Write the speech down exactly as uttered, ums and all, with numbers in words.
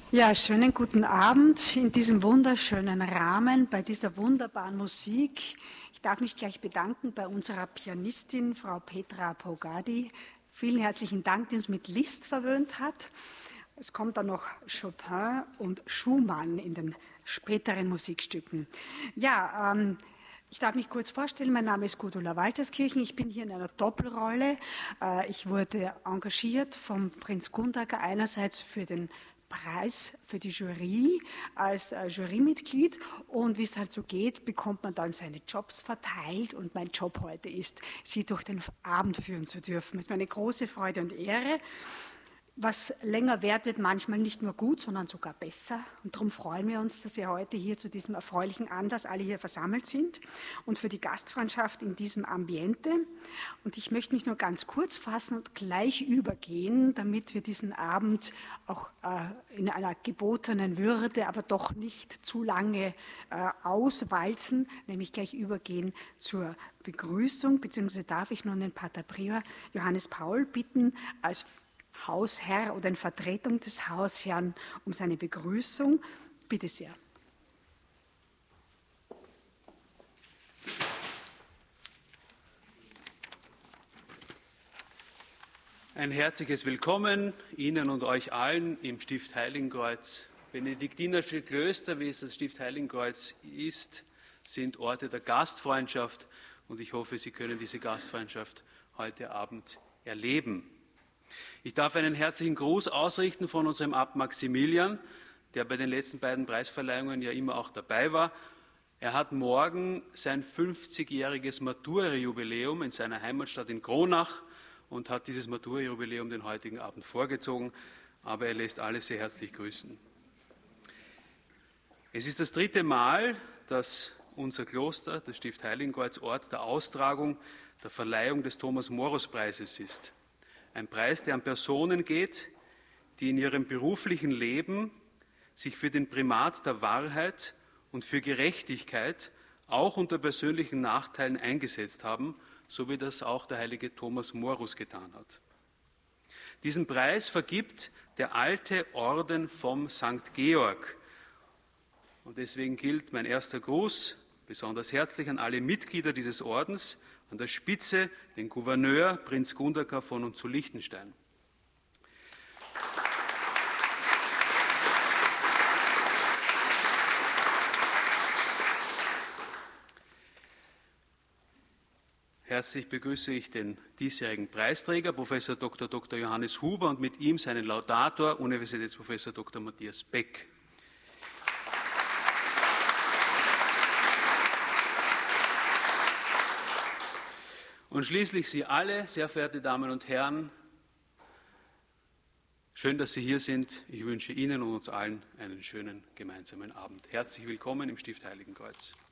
Ja, schönen guten Abend in diesem wunderschönen Rahmen, bei dieser wunderbaren Musik. Ich darf mich gleich bedanken bei unserer Pianistin, Frau Petra Pogadi. Vielen herzlichen Dank, die uns mit Liszt verwöhnt hat. Es kommt dann noch Chopin und Schumann in den späteren Musikstücken. Ja, ähm, ich darf mich kurz vorstellen, mein Name ist Gudula Walterskirchen, ich bin hier in einer Doppelrolle. Äh, ich wurde engagiert vom Prinz Gundaka einerseits für den Preis für die Jury als äh, Jurymitglied und wie es halt so geht, bekommt man dann seine Jobs verteilt und mein Job heute ist, Sie durch den Abend führen zu dürfen. Es ist mir eine große Freude und Ehre. Was länger währt, wird manchmal nicht nur gut, sondern sogar besser. Und darum freuen wir uns, dass wir heute hier zu diesem erfreulichen Anlass alle hier versammelt sind und für die Gastfreundschaft in diesem Ambiente. Und ich möchte mich nur ganz kurz fassen und gleich übergehen, damit wir diesen Abend auch äh, in einer gebotenen Würde, aber doch nicht zu lange äh, auswalzen, nämlich gleich übergehen zur Begrüßung, beziehungsweise darf ich nun den Pater Prior Johannes Paul bitten, als Hausherr oder in Vertretung des Hausherrn um seine Begrüßung. Bitte sehr. Ein herzliches Willkommen Ihnen und euch allen im Stift Heiligenkreuz. Benediktinerische Klöster, wie es das Stift Heiligenkreuz ist, sind Orte der Gastfreundschaft und ich hoffe, Sie können diese Gastfreundschaft heute Abend erleben. Ich darf einen herzlichen Gruß ausrichten von unserem Abt Maximilian, der bei den letzten beiden Preisverleihungen ja immer auch dabei war. Er hat morgen sein fünfzigjähriges Matura-Jubiläum in seiner Heimatstadt in Kronach und hat dieses Matura-Jubiläum den heutigen Abend vorgezogen, aber er lässt alle sehr herzlich grüßen. Es ist das dritte Mal, dass unser Kloster, das Stift Heiligenkreuz, Ort der Austragung der Verleihung des Thomas-Morus-Preises ist. Ein Preis, der an Personen geht, die in ihrem beruflichen Leben sich für den Primat der Wahrheit und für Gerechtigkeit auch unter persönlichen Nachteilen eingesetzt haben, so wie das auch der heilige Thomas Morus getan hat. Diesen Preis vergibt der alte Orden vom Sankt Georg. Und deswegen gilt mein erster Gruß besonders herzlich an alle Mitglieder dieses Ordens, an der Spitze den Gouverneur Prinz Gundaka von und zu Liechtenstein. Herzlich begrüße ich den diesjährigen Preisträger, Professor Doktor Doktor Johannes Huber, und mit ihm seinen Laudator, Universitätsprofessor Doktor Matthias Beck. Und schließlich Sie alle, sehr verehrte Damen und Herren, schön, dass Sie hier sind. Ich wünsche Ihnen und uns allen einen schönen gemeinsamen Abend. Herzlich willkommen im Stift Heiligenkreuz.